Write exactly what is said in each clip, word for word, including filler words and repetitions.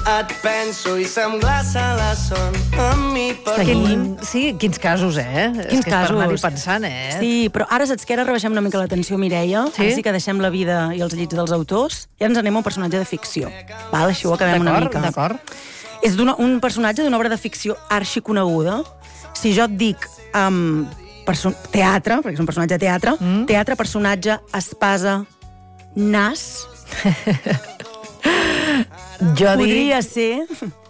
et penso i se'm glaça la son amb mi per Quin, sí, quins casos, eh? Quins és que és casos. per anar-hi pensant, eh? Sí, però ara saps que ara rebaixem una mica la tensió, Mireia. Sí? Ara sí que deixem la vida i els llits dels autors i ara ens anem a un personatge de ficció. Val? Així ho acabem una mica. D'acord, És un personatge d'una obra de ficció arxiconeguda. Si jo et dic um, teatre, perquè és un personatge de teatre, mm. teatre, personatge, espasa, nas... Jo Podria dic... ser...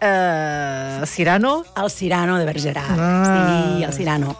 Uh, Cyrano? El Cyrano de Bergerac. Ah. Sí, el Cyrano.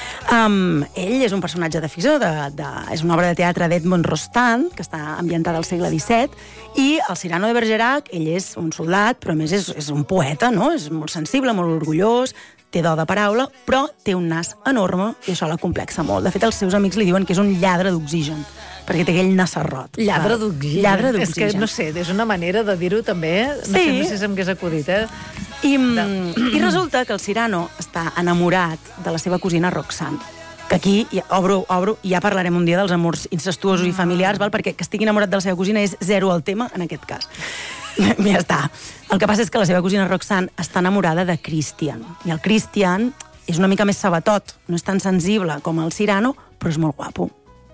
Um, ell és un personatge de ficció, de, de, és una obra de teatre d'Edmond Rostand, que està ambientada al segle disset, i el Cyrano de Bergerac, ell és un soldat, però a més és, és un poeta, no? És molt sensible, molt orgullós, té do de paraula, però té un nas enorme i això la complexa molt. De fet, els seus amics li diuen que és un lladre d'oxigen, perquè té aquell nasarrot. Lladre d'oxigen. Lladre d'oxigen. És que, no sé, és una manera de dir-ho també. No Sí. sé, no sé si m'hagués acudit, eh? I, I resulta que el Cyrano està enamorat de la seva cosina Roxane, que aquí, ja, obro, obro, ja parlarem un dia dels amors incestuosos i familiars, val? Perquè que estigui enamorat de la seva cosina és zero el tema, en aquest cas. Ja està. El que passa és que la seva cosina Roxane està enamorada de Christian. I el Christian és una mica més sabatot, no és tan sensible com el Cyrano, però és molt guapo.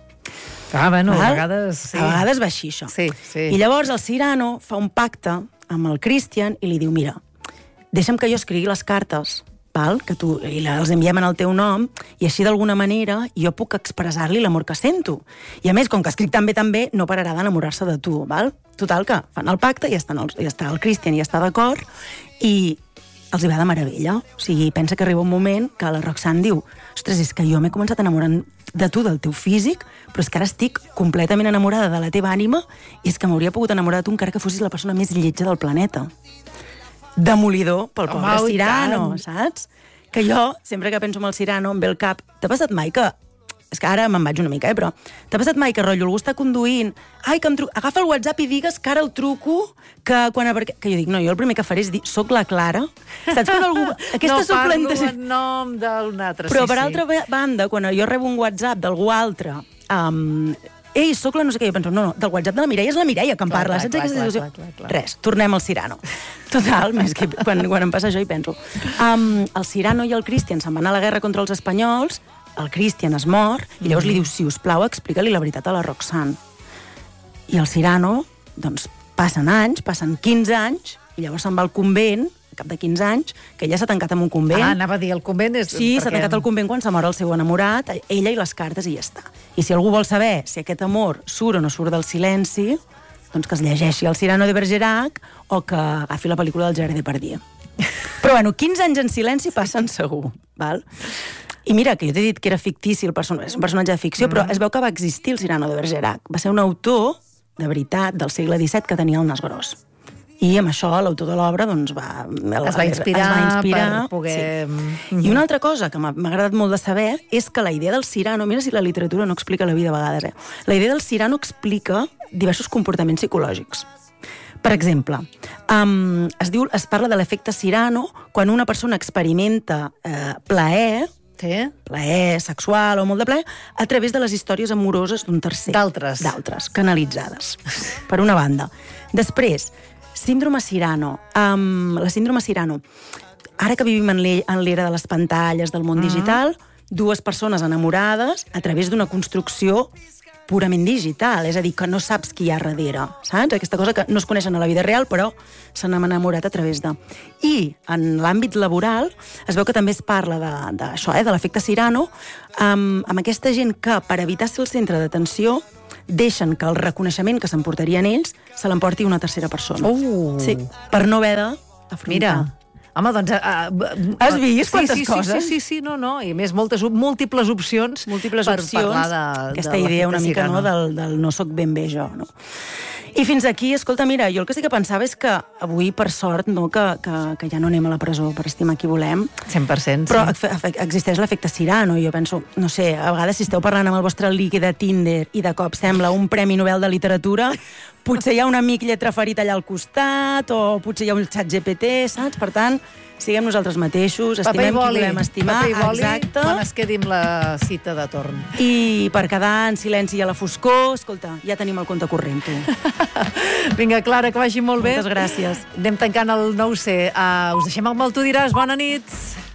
Ah, bueno, Val? a vegades... Sí. A vegades va així, això. Sí, sí. I llavors el Cyrano fa un pacte amb el Christian i li diu, mira, deixa'm que jo escrigui les cartes, val? Que tu, i les enviem en el teu nom, i així d'alguna manera jo puc expressar-li l'amor que sento. I a més, com que escric tan bé, tan bé, no pararà d'enamorar-se de tu, val? Total, que fan el pacte i ja, estan els, ja està el Christian i ja està d'acord, i els hi va de meravella. O sigui, pensa que arriba un moment que la Roxane diu, ostres, és que jo m'he començat enamorant de tu, del teu físic, però és que ara estic completament enamorada de la teva ànima i és que m'hauria pogut enamorar de tu encara que fossis la persona més lletja del planeta. Demolidor pel pobre Home, Cyrano, saps? Que jo, sempre que penso en el Cyrano, em ve el cap... T'ha passat mai que... És que ara me'n vaig una mica, eh, però... T'ha passat mai que, rotllo, algú està conduint... Ai, que em truc... Agafa el WhatsApp i digues que ara el truco, que quan... Que jo dic, no, jo el primer que faré és dir, soc la Clara. Saps quan algú... Aquesta no parlo suplenta... en nom d'un altre, Però sí, per sí. altra banda, quan jo rebo un WhatsApp d'algú altre... Um, Ei, soc la no sé què, jo penso, no, no, del WhatsApp de la Mireia és la Mireia que em Clar, parla. clar, Saps clar, aquesta clar, situació? clar, clar, clar. Res, tornem al Cyrano. Total, més que quan, quan em passa això hi penso. Um, el Cyrano i el Christian se'n van a la guerra contra els espanyols, el Christian es mor, i llavors li diu, si us plau, explica-li la veritat a la Roxane. I el Cyrano, doncs, passen anys, passen quinze anys, i llavors se'n va al convent, al cap de quinze anys, que ella s'ha tancat en un convent. Ah, anava a dir, el convent és... Sí, s'ha tancat al convent quan s'ha mort el seu enamorat, ella i les cartes, i ja està. I si algú vol saber si aquest amor surt o no surt del silenci, doncs que es llegeixi el Cyrano de Bergerac o que agafi la pel·lícula del Gerard Depardieu. Però bueno, quinze anys en silenci passen segur, val? I mira, que jo t'he dit que era fictici, el person és un personatge de ficció, mm. però es veu que va existir el Cyrano de Bergerac. Va ser un autor, de veritat, del segle disset que tenia el nas gros. I amb això l'autor de l'obra doncs, va, es va inspirar, es va inspirar per poder... Sí. Mm-hmm. I una altra cosa que m'ha agradat molt de saber és que la idea del Cyrano, mira si la literatura no explica la vida a vegades, eh? La idea del Cyrano explica diversos comportaments psicològics. Per exemple, um, es, diu, es parla de l'efecte Cyrano quan una persona experimenta eh, plaer, sí? plaer sexual o molt de plaer, a través de les històries amoroses d'un tercer. D'altres. D'altres, canalitzades, per una banda. Després, síndrome Cyrano. Um, la síndrome Cyrano. Ara que vivim en l'era de les pantalles, del món mm. digital, dues persones enamorades a través d'una construcció purament digital, és a dir, que no saps qui hi ha darrere, saps? Aquesta cosa que no es coneixen a la vida real, però s'han enamorat a través de... I en l'àmbit laboral es veu que també es parla d'això, eh, de l'efecte Cyrano, amb, amb aquesta gent que, per evitar ser el centre d'atenció, deixen que el reconeixement que s'emportarien ells se l'emporti una tercera persona. Uh. Sí, per no haver d'afrontar. Mira, home, doncs... Uh, uh, Has vist quantes sí, sí, coses? Sí, sí, sí, no, no, i a més moltes, múltiples opcions múltiples per opcions, parlar de, aquesta de idea una mica, Cyrano. no, del, del no soc ben bé jo, no? I fins aquí, escolta, mira, jo el que sí que pensava és que avui, per sort, no, que, que, que ja no anem a la presó per estimar qui volem, cent per cent, però sí. existeix l'efecte Cyrano, i jo penso, no sé, a vegades si esteu parlant amb el vostre líquid de Tinder i de cop sembla un Premi Nobel de Literatura, potser hi ha un amic lletraferit allà al costat, o potser hi ha un xat G P T, saps? Per tant, siguem nosaltres mateixos, Paper i estimem qui boli, volem estimar. paper i boli, Exacte. quan es quedi amb la cita de torn. I per quedar en silenci i a la foscor, escolta, ja tenim el compte corrent, tu. Vinga, Clara, que vagi molt bé. Moltes gràcies. Anem tancant el nou C. Uh, us deixem amb el Tu diràs. Bona nit.